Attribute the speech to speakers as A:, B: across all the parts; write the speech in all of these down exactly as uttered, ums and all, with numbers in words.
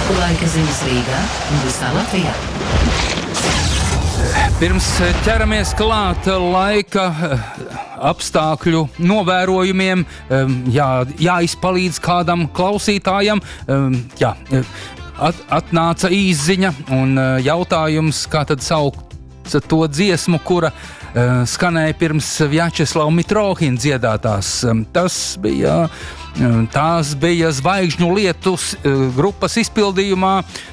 A: Laika ziņas Rīgā un visā Latvijā.
B: Pirms ķeramies klāt laika apstākļu novērojumiem, jā, jāizpalīdz kādam klausītājam, jā, at, atnāca īsziņa un jautājums, kā tad saukt to dziesmu, kura skanēja pirms Vjačeslava Mitrohina dziedātās. Tas bija... Tās bija Zvaigžņu lietus grupas izpildījumā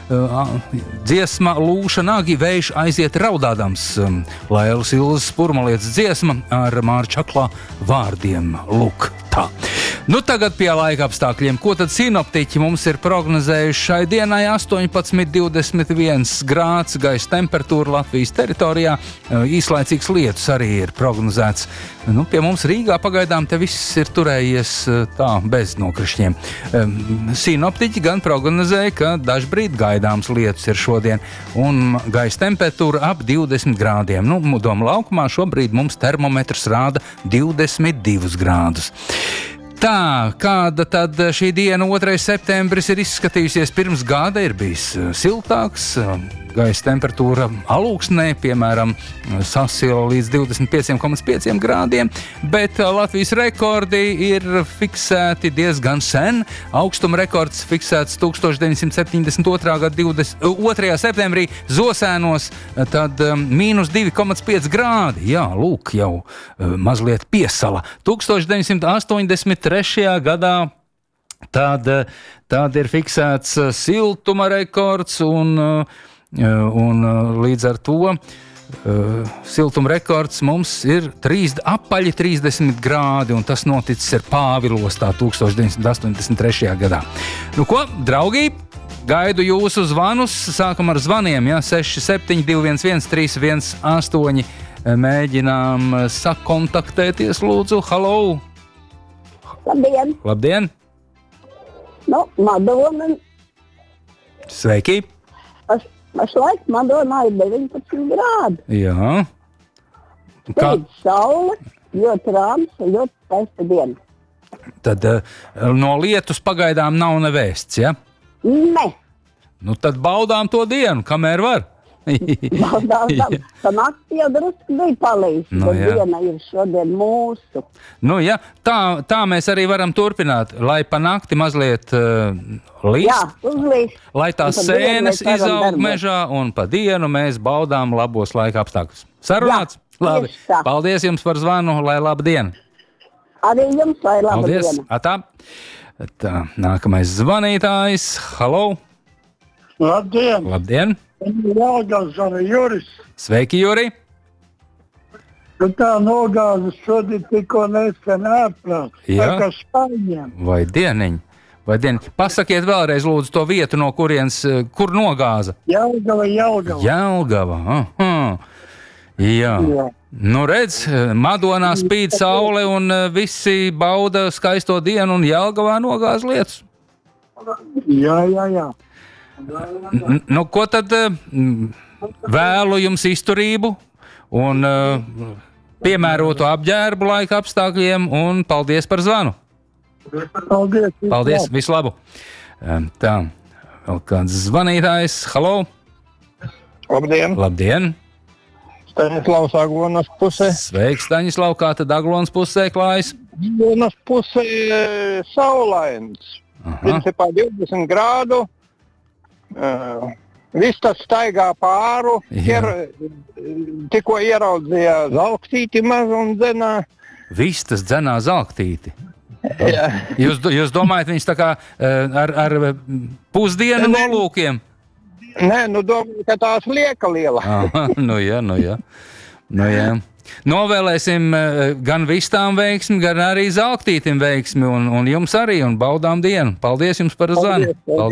B: dziesma Lūša nagi vējš aiziet raudādams. Lailas Ilzes Purmalietes dziesma ar Māra Čaklā vārdiem. Lūk, tā. Nu tagad pie laika apstākļiem. Ko tad sinoptiķi mums ir prognozējuši šai dienai? astoņpadsmit, divdesmit viens grāds, gaisa temperatūra Latvijas teritorijā. Īslaicīgs lietus arī ir prognozēts. Nu, pie mums Rīgā pagaidām te viss ir turējies tā, bez nokrišņiem. Sinoptiķi gan prognozēja, ka dažbrīd gaidāms lietus ir šodien, un gaisa temperatūra ap divdesmit grādiem. Nu, Doma laukumā šobrīd mums termometrs rāda divdesmit divus grādus. Tā, kāda tad šī diena, otrais septembris, ir izskatījusies pirms gada, ir bijis siltāks, gaisa temperatūra alūksnē, piemēram, sasila līdz divdesmit pieci komats pieci grādiem, bet Latvijas rekordi ir fiksēti diezgan sen. Augstuma rekords fiksēts tūkstoš deviņsimt septiņdesmit otrā gada otrajā septembrī Zosēnos, tad mīnus divi komats pieci grādi. Jā, lūk, jau mazliet piesala. tūkstoš deviņsimt astoņdesmit trešajā gadā tad, tad ir fiksēts siltuma rekords un Un līdz ar to uh, siltuma rekords mums ir trīs, apaļi trīsdesmit grādi, un tas noticis ar Pāvilostā tūkstoš deviņsimt astoņdesmit trešajā gadā. Nu ko, draugi, gaidu jūsu zvanus, sākam ar zvaniem, ja, seši septiņi divi viens viens trīs viens astoņi, mēģinām sakontaktēties, lūdzu, halo!
C: Labdien!
B: Labdien!
C: Nu, Madona.
B: Sveiki!
C: Pas, pašlaik Madonā ir deviņpadsmit grādi.
B: Jā. Kā?
C: Spīd saule, ļoti rāms un ļoti skaista diena.
B: Tad uh, no lietus pagaidām nav nevēsts, ja?
C: Ne.
B: Nu tad baudām to dienu, kamēr var.
C: Baudām, tā nakti jau drusku bija palīdz,
B: No,
C: bet
B: jā.
C: diena ir šodien mūsu.
B: Nu ja, tā, tā mēs arī varam turpināt, lai pa nakti mazliet uh, līst,
C: Jā, uzlīst.
B: lai tās
C: Un pa dienu
B: sēnes
C: mēs varam
B: izaug
C: darbot.
B: mežā, un pa dienu mēs baudām labos laika apstākļus. Sarunāts?
C: Jā,
B: Labi.
C: tieši tā.
B: Paldies jums par zvanu, lai laba diena.
C: Arī jums, lai laba
B: Paldies.
C: diena.
B: Atā. Tā, nākamais zvanītājs. Halo.
D: Labdien!
B: Labdien.
D: Jāgās zana Juris.
B: Sveiki, Juri.
D: Tu tā nogāzes šodien tikko nesen ārprāt.
B: Jā.
D: Tā kā Spāņiem.
B: Vai dieniņ? Vai dieniņ? Pasakiet vēlreiz, lūdzu, to vietu, no kurienes, eh, kur nogāza.
D: Jelgava, Jelgava.
B: Jelgava. Aha. Jā.
D: Jā.
B: Nu, redz, Madonā spīd saule un eh, visi bauda skaisto dienu, un Jelgavā nogāza lietus.
D: Jā, jā, jā.
B: N- Nu, ko tad eh, m, vēlu jums izturību un eh, piemērotu apģērbu laika apstākļiem, un paldies par zvanu.
D: Paldies.
B: Paldies, visu labu. Em, Tā, vēl kāds zvanītājs. Halo.
E: Labdien!
B: Labdien.
E: Staņislavs Aglonas pusē.
B: Sveiks, Staņislav, kā tad Aglonas pusē klājas?
E: Aglonas pusē e, saulains.
B: Aha.
E: Principā divdesmit grādu. Uh, viss tas staigā pāru.
B: Jā.
E: Ier, tikko ieraudzīja zelktīti maz un dzenā.
B: Viss tas dzenā zelktīti.
E: Jā.
B: Jūs, jūs domājat, viņš tā kā eh, ar, ar pusdienu
E: Ne.
B: nolūkiem?
E: Nē, nu domāju, ka tās lieka liela.
B: Aha, nu jā, nu jā. Nu jā. Novēlēsim eh, gan vistām veiksmi, gan arī zelktītim veiksmi, un, un jums arī, un baudām dienu. Paldies jums par zvanu.
E: Paldies, paldies.